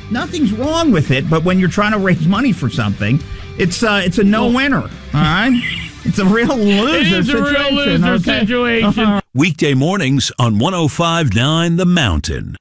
nothing's wrong with it. But when you're trying to raise money for something, it's a no-winner. All right, it's a real loser situation. Situation. Weekday mornings on 105.9 The Mountain.